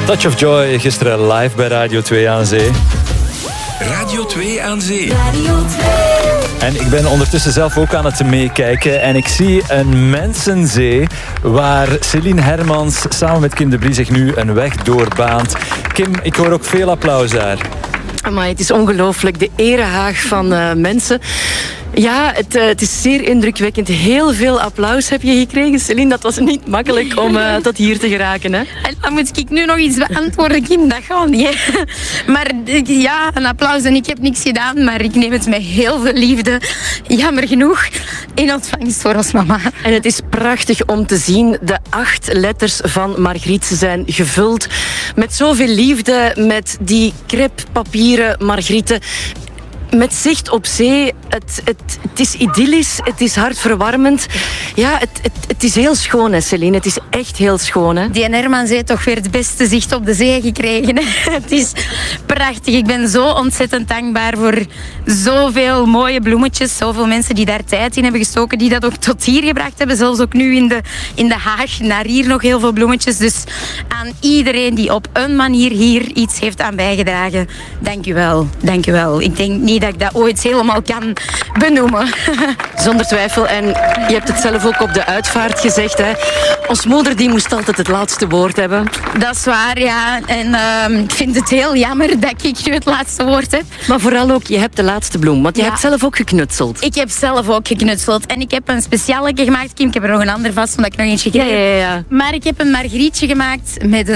Touch of Joy, gisteren live bij Radio 2 aan Zee. Radio 2 aan Zee. Radio 2. En ik ben ondertussen zelf ook aan het meekijken. En ik zie een mensenzee waar Céline Hermans samen met Kim de Brie zich nu een weg doorbaant. Kim, ik hoor ook veel applaus daar. Maar het is ongelooflijk, de erehaag van mensen. Ja, het is zeer indrukwekkend. Heel veel applaus heb je gekregen, Céline. Dat was niet makkelijk om tot hier te geraken, hè? En dan moet ik nu nog iets beantwoorden, Kim. Dat gaat niet, hè. Maar ja, een applaus en ik heb niks gedaan. Maar ik neem het met heel veel liefde, jammer genoeg, in ontvangst voor ons mama. En het is prachtig om te zien. De 8 letters van Margriet zijn gevuld met zoveel liefde. Met die crêpepapieren Margrieten. Met zicht op zee. Het is idyllisch, het is hartverwarmend. Ja, het is heel schoon, hè, Céline. Het is echt heel schoon, hè. Die Hermans heeft toch weer het beste zicht op de zee gekregen. Het is prachtig. Ik ben zo ontzettend dankbaar voor zoveel mooie bloemetjes. Zoveel mensen die daar tijd in hebben gestoken. Die dat ook tot hier gebracht hebben. Zelfs ook nu in de Haag. Naar hier nog heel veel bloemetjes. Dus aan iedereen die op een manier hier iets heeft aan bijgedragen. Dank u wel. Dank u wel. Ik denk niet dat ik dat ooit helemaal kan benoemen. Zonder twijfel. En je hebt het zelf ook op de uitvaart gezegd, hè. Ons moeder die moest altijd het laatste woord hebben. Dat is waar, ja. En ik vind het heel jammer dat ik nu het laatste woord heb. Maar vooral ook, je hebt de laatste bloem. Want je hebt zelf ook geknutseld. Ik heb zelf ook geknutseld. En ik heb een speciale gemaakt, Kim. Ik heb er nog een ander vast, omdat ik nog eentje geef. Ja. Maar ik heb een Margrietje gemaakt met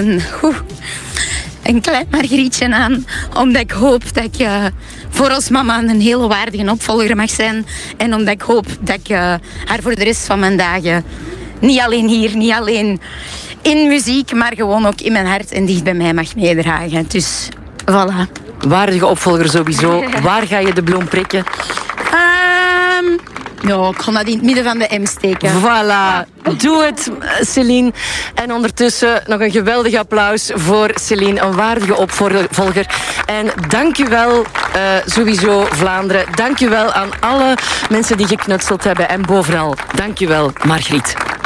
een klein Margrietje aan. Omdat ik hoop dat ik voor ons mama een hele waardige opvolger mag zijn. En omdat ik hoop dat ik haar voor de rest van mijn dagen, niet alleen hier, niet alleen in muziek, maar gewoon ook in mijn hart en dicht bij mij mag meedragen. Dus voilà. Waardige opvolger sowieso. Waar ga je de bloem prikken? Ja, ik ga dat in het midden van de M steken. Voilà. Doe het, Céline. En ondertussen nog een geweldig applaus voor Céline. Een waardige opvolger. En dank u wel, sowieso Vlaanderen. Dank u wel aan alle mensen die geknutseld hebben. En bovenal, dank u wel, Margriet.